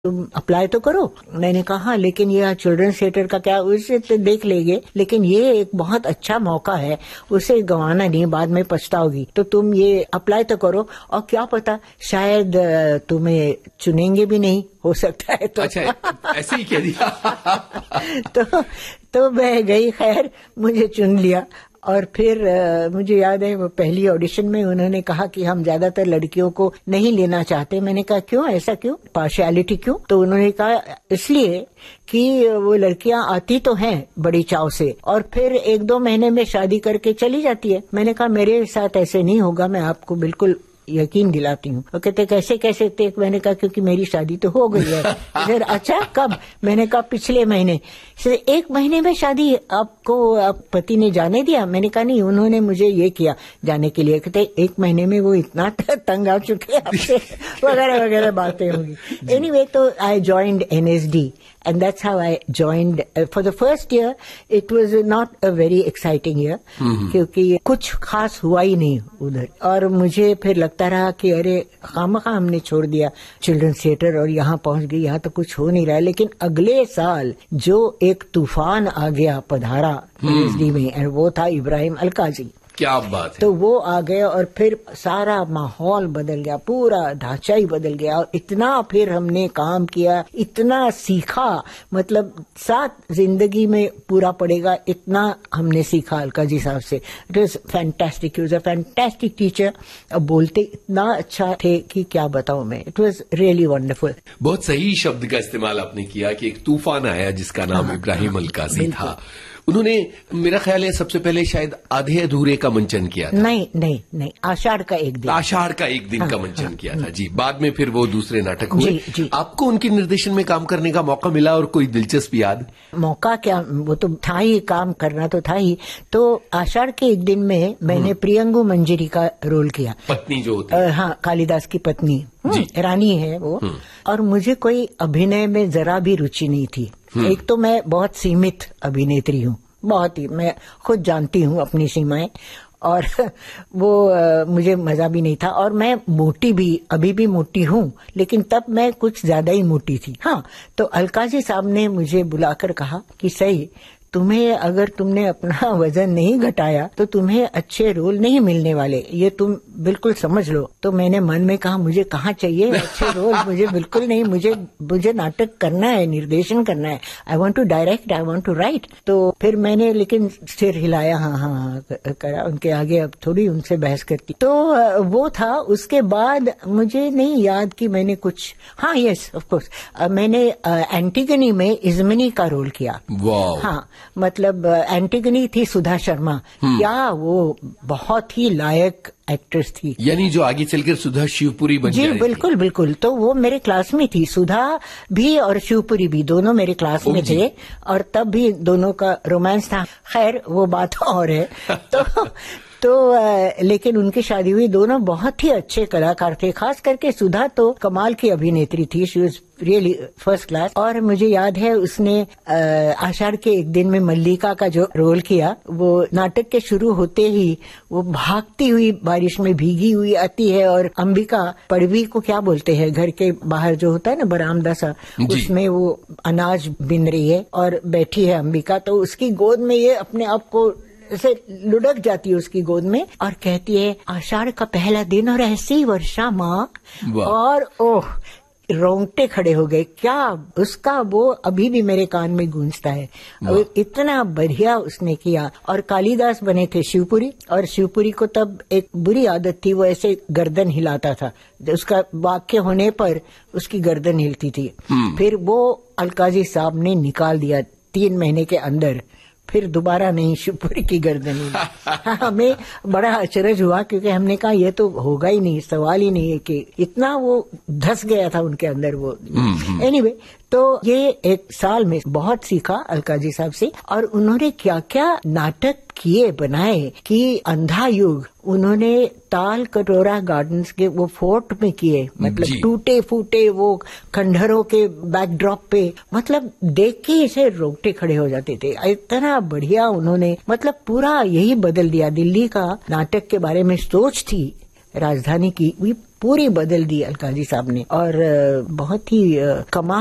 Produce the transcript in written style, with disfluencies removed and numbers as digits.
तुम अप्लाई तो करो। मैंने कहा हाँ, लेकिन ये चिल्ड्रंस थिएटर का क्या, उसे तो देख लेंगे, लेकिन ये एक बहुत अच्छा मौका है, उसे गंवाना नहीं, बाद में पछताओगी, तो तुम ये अप्लाई तो करो, और क्या पता शायद तुम्हें चुनेंगे भी नहीं, हो सकता है। तो अच्छा, ऐसे ही कह दिया। तो मैं गई, खैर मुझे चुन लिया। और फिर मुझे याद है वो पहली ऑडिशन में उन्होंने कहा कि हम ज्यादातर लड़कियों को नहीं लेना चाहते। मैंने कहा क्यों, ऐसा क्यों, पार्शियलिटी क्यों? तो उन्होंने कहा इसलिए कि वो लड़कियां आती तो हैं बड़ी चाव से और फिर 1-2 महीने में शादी करके चली जाती है। मैंने कहा मेरे साथ ऐसे नहीं होगा, मैं आपको बिल्कुल यकीन दिलाती हूँ। वो कहते कैसे कैसे थे? मैंने कहा क्योंकि मेरी शादी तो हो गई है। फिर अच्छा कब? मैंने कहा पिछले महीने। 1 महीने में शादी? आपको आप पति ने जाने दिया? मैंने कहा नहीं, उन्होंने मुझे ये किया जाने के लिए। कहते 1 महीने में वो इतना तंग आ चुके हैं आपसे, वगैरह वगैरह बातें होंगी। एनीवे, तो I joined NSD and that's how I joined. For the first year it was not a very exciting year, क्योंकि कुछ खास हुआ ही नहीं उधर, और मुझे फिर लगता रहा कि अरे खामखा हमने छोड़ दिया चिल्ड्रंस थिएटर और यहाँ पहुंच गई, यहाँ तो कुछ हो नहीं रहा है। लेकिन अगले साल जो एक तूफान आ गया, पधारा NSD में, वो था इब्राहिम अलकाजी। क्या बात है। तो वो आ गए और फिर सारा माहौल बदल गया, पूरा ढांचा ही बदल गया, और इतना फिर हमने काम किया, इतना सीखा, मतलब साथ जिंदगी में पूरा पड़ेगा इतना हमने सीखा अलका जी साहब से। It was fantastic, he was a fantastic teacher. अब बोलते इतना अच्छा थे कि क्या बताऊं मैं, इट वॉज रियली वंडरफुल। बहुत सही शब्द का इस्तेमाल आपने किया कि एक तूफान आया जिसका नाम इब्राहिम अलकाजी था। उन्होंने, मेरा ख्याल है, सबसे पहले शायद आधे अधूरे का मंचन किया था। नहीं, आषाढ़ का एक दिन, आषाढ़ का एक दिन का मंचन किया था जी। बाद में फिर वो दूसरे नाटक हुए। जी। आपको उनके निर्देशन में काम करने का मौका मिला और कोई दिलचस्प याद? मौका क्या, वो तो था ही, काम करना तो था ही। तो आषाढ़ के एक दिन में मैंने प्रियंगु मंजरी का रोल किया, पत्नी जो होती है। हाँ, कालिदास की पत्नी, रानी है वो। और मुझे कोई अभिनय में जरा भी रुचि नहीं थी। एक तो मैं बहुत सीमित अभिनेत्री हूँ, बहुत ही, मैं खुद जानती हूँ अपनी सीमाएं, और वो मुझे मजा भी नहीं था। और मैं मोटी भी, अभी भी मोटी हूँ, लेकिन तब मैं कुछ ज्यादा ही मोटी थी। हाँ, तो अलका जी साहब ने मुझे बुलाकर कहा कि सही, तुम्हें, अगर तुमने अपना वजन नहीं घटाया तो तुम्हें अच्छे रोल नहीं मिलने वाले, ये तुम बिल्कुल समझ लो। तो मैंने मन में कहा मुझे कहाँ चाहिए अच्छे रोल, मुझे बिल्कुल नहीं, मुझे नाटक करना है, निर्देशन करना है, I want to direct, I want to right. तो फिर मैंने लेकिन सिर हिलाया, हाँ करा, उनके आगे अब थोड़ी उनसे बहस करती। तो वो था। उसके बाद मुझे नहीं याद कि मैंने कुछ, हाँ यस ऑफ कोर्स, मैंने एंटीगनी में इज़्मिनी का रोल किया। हाँ, मतलब एंटीगनी थी सुधा शर्मा, क्या वो बहुत ही लायक एक्ट्रेस थी, यानी जो आगे चलकर सुधा शिवपुरी बन जी। बिल्कुल। तो वो मेरे क्लास में थी, सुधा भी और शिवपुरी भी, दोनों मेरे क्लास में थे, और तब भी दोनों का रोमांस था। खैर वो बात और है। तो लेकिन उनकी शादी हुई, दोनों बहुत ही अच्छे कलाकार थे, खास करके सुधा तो कमाल की अभिनेत्री थी, she was really first class. और मुझे याद है उसने आषाढ़ के एक दिन में मल्लिका का जो रोल किया, वो नाटक के शुरू होते ही वो भागती हुई बारिश में भीगी हुई आती है, और अंबिका, पड़वी को क्या बोलते हैं, घर के बाहर जो होता है ना बरामदा सा, उसमें वो अनाज बिन रही है और बैठी है अंबिका, तो उसकी गोद में ये अपने आप को ऐसे लुढ़क जाती है उसकी गोद में, और कहती है आषाढ़ का पहला दिन और ऐसी वर्षा माँ, और ओह, रोंगटे खड़े हो गए। क्या उसका वो अभी भी मेरे कान में गूंजता है, इतना बढ़िया उसने किया। और कालिदास बने थे शिवपुरी, और शिवपुरी को तब एक बुरी आदत थी, वो ऐसे गर्दन हिलाता था, उसका वाक्य होने पर उसकी गर्दन हिलती थी। फिर वो अलकाजी साहब ने निकाल दिया 3 महीने के अंदर, फिर दोबारा नहीं शिवपुरी की गर्दन हुई। हमें बड़ा अचरज हुआ, क्योंकि हमने कहा ये तो होगा ही नहीं, सवाल ही नहीं है, कि इतना वो धस गया था उनके अंदर वो। एनीवे, तो ये 1 साल में बहुत सीखा अलका जी साहब से, और उन्होंने क्या क्या नाटक किए, बनाए, कि अंधा युग उन्होंने ताल कटोरा गार्डन्स के वो फोर्ट में किए, मतलब टूटे फूटे वो खंडहरों के बैकड्रॉप पे, मतलब देख के इसे रोंगटे खड़े हो जाते थे, इतना बढ़िया उन्होंने, मतलब पूरा यही बदल दिया। दिल्ली का नाटक के बारे में सोच थी राजधानी की, पूरी बदल दी अलकाजी साहब ने और बहुत ही कमाल